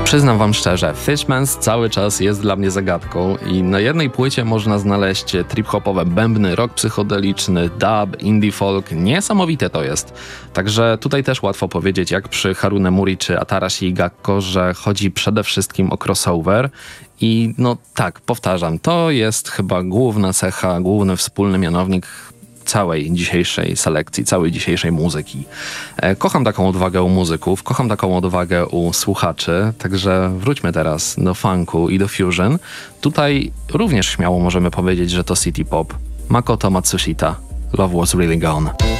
Przyznam wam szczerze, Fishmans cały czas jest dla mnie zagadką i na jednej płycie można znaleźć trip-hopowe bębny, rock psychodeliczny, dub, indie folk. Niesamowite to jest. Także tutaj też łatwo powiedzieć, jak przy Harune Muri czy Atarashi Gakko, że chodzi przede wszystkim o crossover. I no tak, powtarzam, to jest chyba główna cecha, główny wspólny mianownik całej dzisiejszej selekcji, całej dzisiejszej muzyki. Kocham taką odwagę u muzyków, kocham taką odwagę u słuchaczy, także wróćmy teraz do funku i do fusion. Tutaj również śmiało możemy powiedzieć, że to city pop. Makoto Matsushita, Love Was Really Gone.